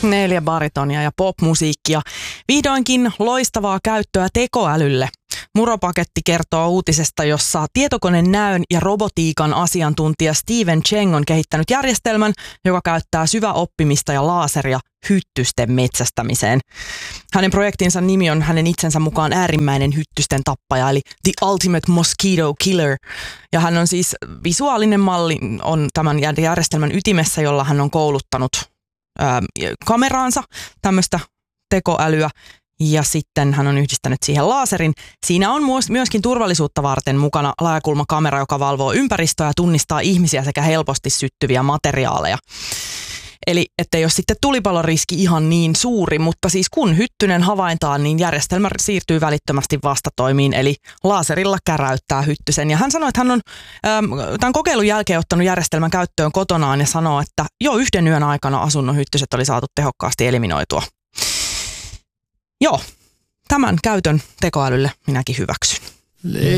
4 baritonia ja popmusiikkia. Vihdoinkin loistavaa käyttöä tekoälylle. Muropaketti kertoo uutisesta, jossa tietokonenäön ja robotiikan asiantuntija Steven Cheng on kehittänyt järjestelmän, joka käyttää syväoppimista ja laaseria hyttysten metsästämiseen. Hänen projektinsa nimi on hänen itsensä mukaan äärimmäinen hyttysten tappaja, eli The Ultimate Mosquito Killer. Ja hän on siis visuaalinen malli, on tämän järjestelmän ytimessä, jolla hän on kouluttanut kameraansa tämmöistä tekoälyä. Ja sitten hän on yhdistänyt siihen laaserin. Siinä on myöskin turvallisuutta varten mukana laajakulmakamera, joka valvoo ympäristöä ja tunnistaa ihmisiä sekä helposti syttyviä materiaaleja. Eli ettei ole sitten tulipaloriski ihan niin suuri, mutta siis kun hyttynen havaintaan, niin järjestelmä siirtyy välittömästi vastatoimiin, eli laaserilla käräyttää hyttysen. Ja hän sanoi, että hän on tämän kokeilun jälkeen ottanut järjestelmän käyttöön kotonaan ja sanoo, että jo 1 yön aikana asunnon hyttyset oli saatu tehokkaasti eliminoitua. Joo, tämän käytön tekoälylle minäkin hyväksyn.